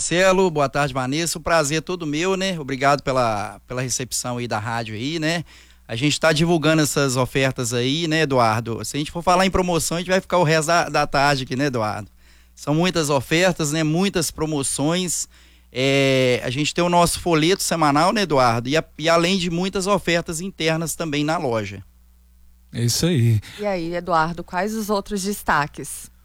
Marcelo, boa tarde, Vanessa. O prazer é todo meu, né? Obrigado pela recepção aí da rádio aí, né? A gente está divulgando essas ofertas aí, né, Eduardo? Se a gente for falar em promoção, a gente vai ficar o resto da tarde aqui, né, Eduardo? São muitas ofertas, né? Muitas promoções. A gente tem o nosso folheto semanal, né, Eduardo? E além de muitas ofertas internas também na loja. É isso aí. E aí, Eduardo, quais os outros destaques?